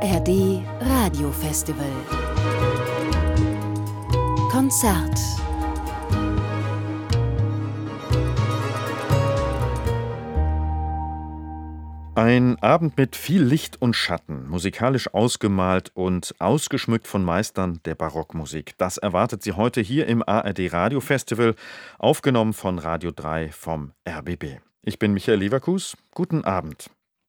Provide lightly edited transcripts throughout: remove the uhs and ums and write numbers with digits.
ARD Radiofestival Konzert. Ein Abend mit viel Licht und Schatten, musikalisch ausgemalt und ausgeschmückt von Meistern der Barockmusik. Das erwartet Sie heute hier im ARD Radiofestival, aufgenommen von Radio 3 vom RBB. Ich bin Michael Leverkus. Guten Abend.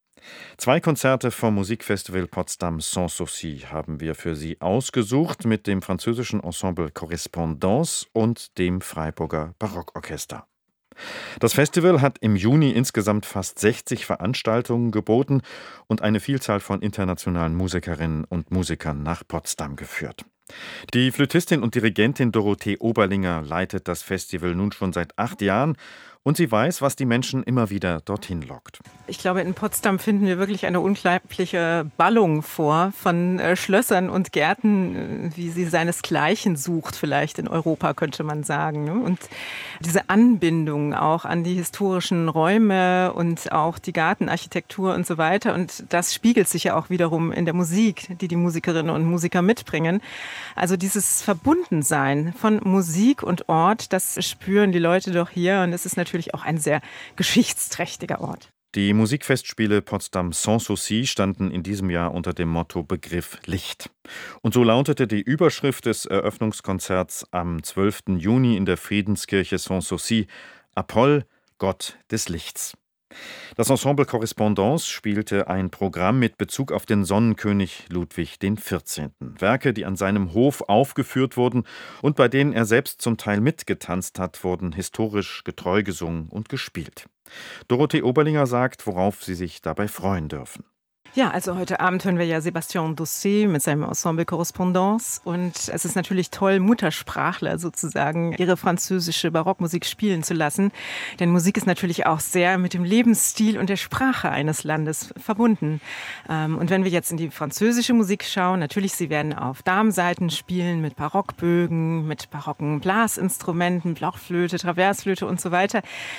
2 Konzerte vom Musikfestival Potsdam Sans Souci haben wir für Sie ausgesucht mit dem französischen Ensemble Correspondance und dem Freiburger Barockorchester. Das Festival hat im Juni insgesamt fast 60 Veranstaltungen geboten und eine Vielzahl von internationalen Musikerinnen und Musikern nach Potsdam geführt. Die Flötistin und Dirigentin Dorothee Oberlinger leitet das Festival nun schon seit 8 Jahren und sie weiß, was die Menschen immer wieder dorthin lockt. Ich glaube, in Potsdam finden wir wirklich eine unglaubliche Ballung vor von Schlössern und Gärten, wie sie seinesgleichen sucht, vielleicht in Europa, könnte man sagen. Und diese Anbindung auch an die historischen Räume und auch die Gartenarchitektur und so weiter. Und das spiegelt sich ja auch wiederum in der Musik, die die Musikerinnen und Musiker mitbringen. Also dieses Verbundensein von Musik und Ort, das spüren die Leute doch hier. Und es ist natürlich auch ein sehr geschichtsträchtiger Ort. Die Musikfestspiele Potsdam Sans Souci standen in diesem Jahr unter dem Motto Begriff Licht. Und so lautete die Überschrift des Eröffnungskonzerts am 12. Juni in der Friedenskirche Sans Souci: Apoll, Gott des Lichts. Das Ensemble Correspondance spielte ein Programm mit Bezug auf den Sonnenkönig Ludwig XIV. Werke, die an seinem Hof aufgeführt wurden und bei denen er selbst zum Teil mitgetanzt hat, wurden historisch getreu gesungen und gespielt. Dorothee Oberlinger sagt, worauf Sie sich dabei freuen dürfen. Ja, also heute Abend hören wir ja Sébastien Dossé mit seinem Ensemble Correspondance. Und es ist natürlich toll, Muttersprachler sozusagen ihre französische Barockmusik spielen zu lassen. Denn Musik ist natürlich auch sehr mit dem Lebensstil und der Sprache eines Landes verbunden. Und wenn wir jetzt in die französische Musik schauen, natürlich, sie werden auf Darmsaiten spielen mit Barockbögen, mit barocken Blasinstrumenten, Blockflöte, Traversflöte und so weiter.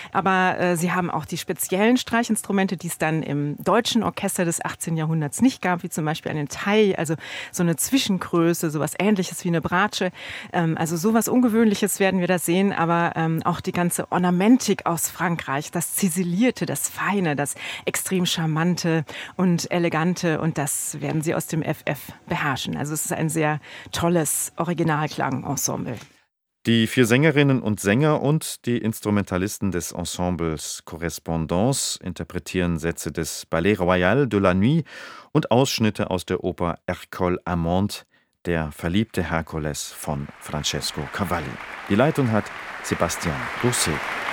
Aber sie haben auch die speziellen Streichinstrumente, die es dann im deutschen Orchester des 18. Jahrhunderts nicht gab, wie zum Beispiel einen Taille, also so eine Zwischengröße, sowas Ähnliches wie eine Bratsche. Also sowas Ungewöhnliches werden wir da sehen, aber auch die ganze Ornamentik aus Frankreich, das Ziselierte, das Feine, das extrem Charmante und Elegante, und das werden sie aus dem FF beherrschen. Also es ist ein sehr tolles Originalklangensemble. Die 4 Sängerinnen und Sänger und die Instrumentalisten des Ensembles Correspondance interpretieren Sätze des Ballet Royal de la Nuit und Ausschnitte aus der Oper Ercole Amande, der verliebte Herkules von Francesco Cavalli. Die Leitung hat Sébastien Dossé.